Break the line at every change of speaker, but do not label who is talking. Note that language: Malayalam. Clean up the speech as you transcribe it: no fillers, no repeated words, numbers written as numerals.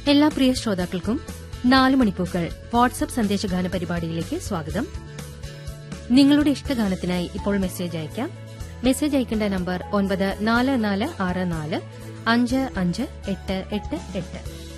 എല്ലാ പ്രിയ ശ്രോതാക്കൾക്കും 4 മണിപ്പൂക്കൾ വാട്സ്ആപ്പ് സന്ദേശഗാന പരിപാടിയിലേക്ക് സ്വാഗതം. നിങ്ങളുടെ ഇഷ്ടഗാനത്തിനായി ഇപ്പോൾ മെസ്സേജ് അയക്കാം. മെസ്സേജ് അയക്കേണ്ട നമ്പർ 9446455888.